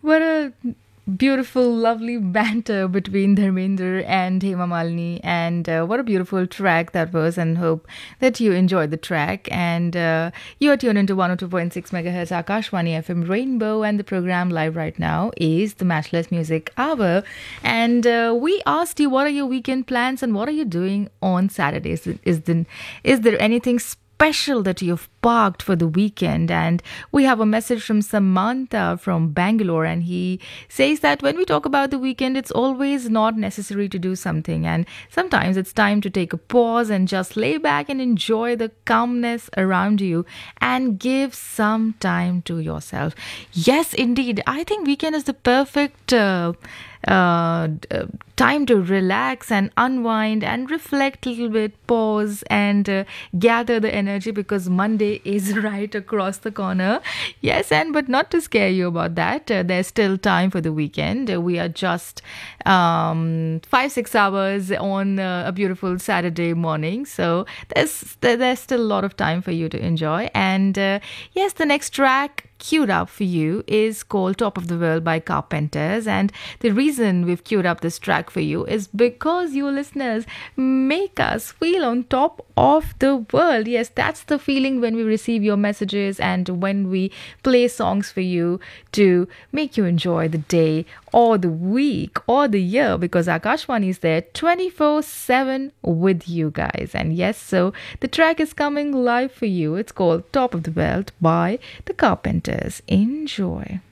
What a beautiful, lovely banter between Dharmender and Hema Malini. And what a beautiful track that was. And hope that you enjoyed the track. And you are tuned into 102.6 megahertz Akashwani FM Rainbow. And the program live right now is the Matchless Music Hour. And we asked you, what are your weekend plans and what are you doing on Saturdays? Is there anything special that you've parked for the weekend? And we have a message from Samantha from Bangalore, and he says that when we talk about the weekend, it's always not necessary to do something, and sometimes it's time to take a pause and just lay back and enjoy the calmness around you and give some time to yourself. Yes, indeed, I think weekend is the perfect time to relax and unwind and reflect a little bit, pause and gather the energy, because Monday is right across the corner. Yes, and but not to scare you about that. There's still time for the weekend. We are just 5-6 hours on a beautiful Saturday morning, so there's still a lot of time for you to enjoy. And yes, the next track queued up for you is called Top of the World by Carpenters, and the reason we've queued up this track for you is because you listeners make us feel on top of the world. Yes, that's the feeling when we receive your messages and when we play songs for you to make you enjoy the day or the week or the year, because Akashwani is there 24/7 with you guys. And yes, so the track is coming live for you. It's called Top of the World by the Carpenters. Enjoy.